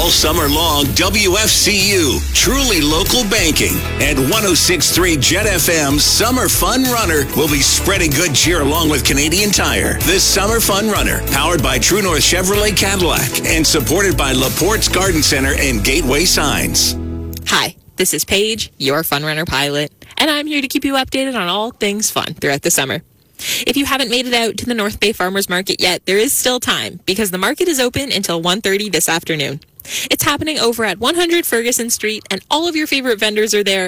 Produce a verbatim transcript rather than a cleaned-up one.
All summer long, W F C U, truly local banking. And one oh six point three Jet F M's Summer Fun Runner will be spreading good cheer along with Canadian Tire. This Summer Fun Runner, powered by True North Chevrolet Cadillac and supported by LaPorte's Garden Center and Gateway Signs. Hi, this is Paige, your Fun Runner pilot, and I'm here to keep you updated on all things fun throughout the summer. If you haven't made it out to the North Bay Farmers Market yet, there is still time because the market is open until one thirty this afternoon. It's happening over at one hundred Ferguson Street, and all of your favorite vendors are there,